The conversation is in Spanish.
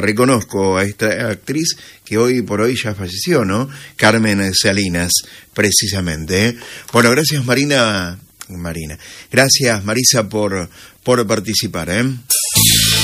reconozco a esta actriz que hoy por hoy ya falleció, ¿no? Carmen Salinas, precisamente, ¿eh? Bueno, gracias Marina. Gracias Marisa por participar, ¿eh?